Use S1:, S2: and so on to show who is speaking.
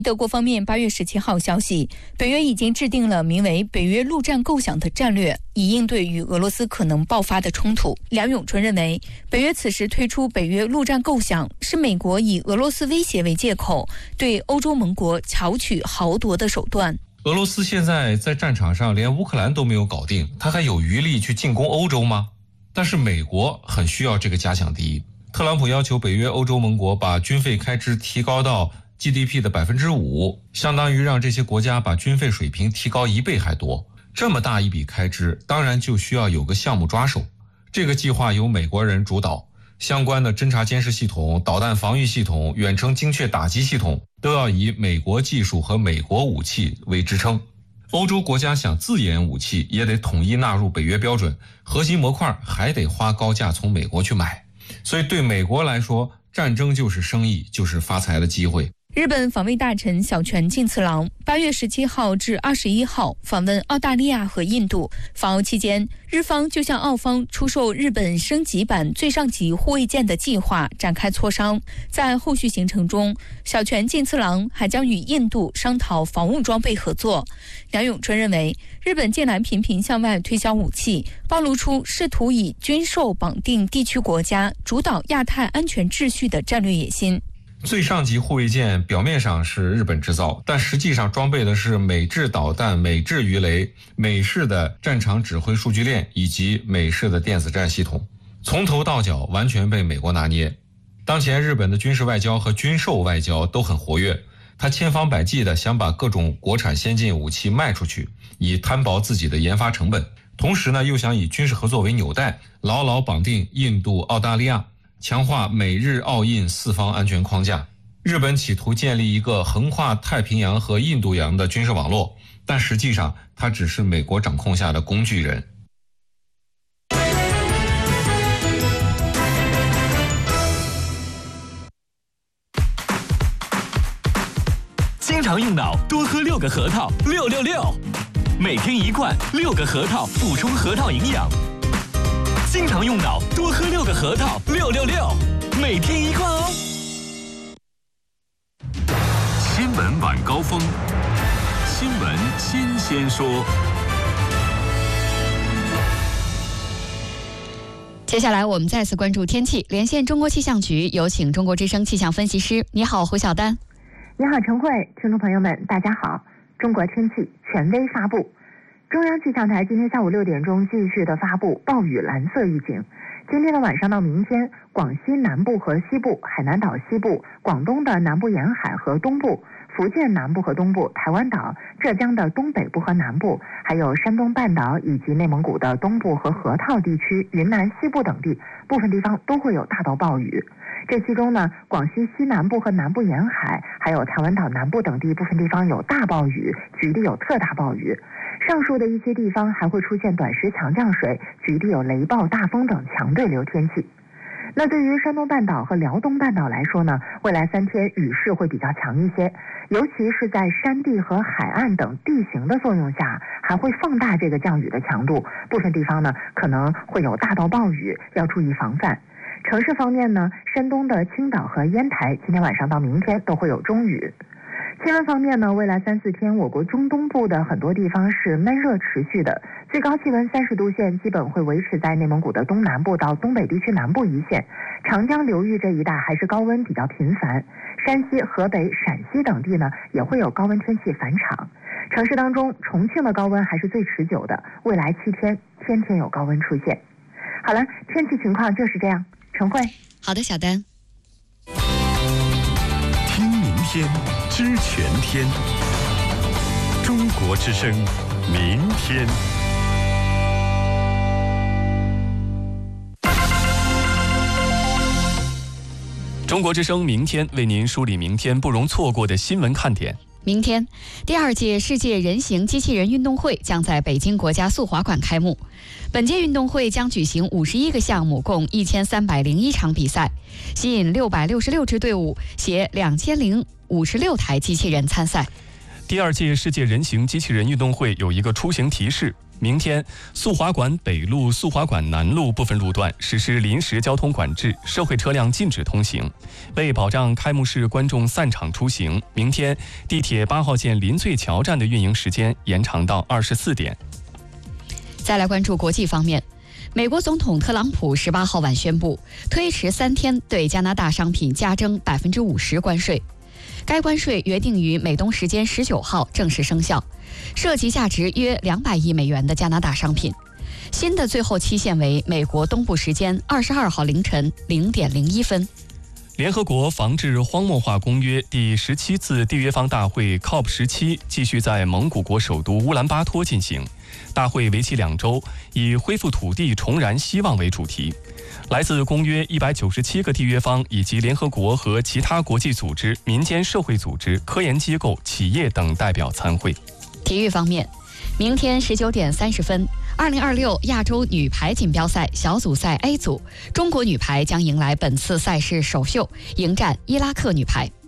S1: 德国方面8月17号消息，北约已经制定了名为北约陆战构想的战略，以应对与俄罗斯可能爆发的冲突。梁永春认为，北约此时推出北约陆战构想，是美国以俄罗斯威胁为借口，对欧洲盟国巧取豪夺的手段。
S2: 俄罗斯现在在战场上连乌克兰都没有搞定，他还有余力去进攻欧洲吗？但是美国很需要这个假想敌。特朗普要求北约欧洲盟国把军费开支提高到GDP 的5%，相当于让这些国家把军费水平提高1倍还多。这么大一笔开支，当然就需要有个项目抓手。这个计划由美国人主导，相关的侦察监视系统、导弹防御系统、远程精确打击系统都要以美国技术和美国武器为支撑。欧洲国家想自研武器，也得统一纳入北约标准，核心模块还得花高价从美国去买。所以对美国来说，战争就是生意，就是发财的机会。
S1: 日本防卫大臣小泉进次郎8月17号至21号访问澳大利亚和印度。访澳期间，日方就向澳方出售日本升级版最上级护卫舰的计划展开磋商。在后续行程中，小泉进次郎还将与印度商讨防务装备合作。梁永春认为，日本近来频频向外推销武器，暴露出试图以军售绑定地区国家，主导亚太安全秩序的战略野心。
S2: 最上级护卫舰表面上是日本制造，但实际上装备的是美制导弹、美制鱼雷、美式的战场指挥数据链以及美式的电子战系统，从头到脚完全被美国拿捏。当前日本的军事外交和军售外交都很活跃，他千方百计地想把各种国产先进武器卖出去，以摊薄自己的研发成本，同时呢又想以军事合作为纽带，牢牢绑定印度、澳大利亚，强化美日澳印4方安全框架。日本企图建立一个横跨太平洋和印度洋的军事网络，但实际上它只是美国掌控下的工具人。
S3: 经常用脑，多喝6个核桃，666，每天1罐，6个核桃补充核桃营养。经常用脑，多喝6个核桃，666，每天1罐哦。新闻晚高峰，新闻新鲜说。
S4: 接下来我们再次关注天气，连线中国气象局，有请中国之声气象分析师。你好，胡晓丹。
S5: 你好，陈慧，听众朋友们，大家好。中国天气权威发布。中央气象台今天下午6点钟继续的发布暴雨蓝色预警。今天的晚上到明天，广西南部和西部、海南岛西部、广东的南部沿海和东部、福建南部和东部、台湾岛、浙江的东北部和南部，还有山东半岛以及内蒙古的东部和河套地区、云南西部等地，部分地方都会有大到暴雨。这其中呢，广西西南部和南部沿海，还有台湾岛南部等地部分地方有大暴雨，局地有特大暴雨。上述的一些地方还会出现短时强降水，局地有雷暴、大风等强对流天气。那对于山东半岛和辽东半岛来说呢，未来3天雨势会比较强一些，尤其是在山地和海岸等地形的作用下，还会放大这个降雨的强度，部分地方呢可能会有大到暴雨，要注意防范。城市方面呢，山东的青岛和烟台今天晚上到明天都会有中雨。气温方面呢，未来3、4天，我国中东部的很多地方是闷热持续的，最高气温30度线基本会维持在内蒙古的东南部到东北地区南部一线，长江流域这一带还是高温比较频繁，山西、河北、陕西等地呢也会有高温天气返场。城市当中，重庆的高温还是最持久的，未来7天天天有高温出现。好了，天气情况就是这样。陈慧，
S4: 好的，小丹。
S3: 听明天，知全天。中国之声，明天。中国之声明天为您梳理明天不容错过的新闻看点。
S4: 明天，第2届世界人形机器人运动会将在北京国家速滑馆开幕。本届运动会将举行51个项目，共1301场比赛，吸引666支队伍，携2056台机器人参赛。
S3: 第2届世界人形机器人运动会有一个出行提示：
S6: 明天，速滑馆北路、速滑馆南路部分路段实施临时交通管制，社会车辆禁止通行。为保障开幕式观众散场出行，明天地铁8号线林萃桥站的运营时间延长到24点。
S4: 再来关注国际方面，美国总统特朗普18号晚宣布推迟3天对加拿大商品加征50%关税。该关税约定于美东时间19号正式生效，涉及价值约200亿美元的加拿大商品。新的最后期限为美国东部时间22号凌晨0点01分。
S6: 联合国防治荒漠化公约第17次缔约方大会 COP17 继续在蒙古国首都乌兰巴托进行。大会为期2周，以恢复土地、重燃希望为主题。来自公约197个缔约方以及联合国和其他国际组织、民间社会组织、科研机构、企业等代表参会。
S4: 体育方面，明天19点30分，2026亚洲女排锦标赛小组赛 A 组，中国女排将迎来本次赛事首秀，迎战伊拉克女排。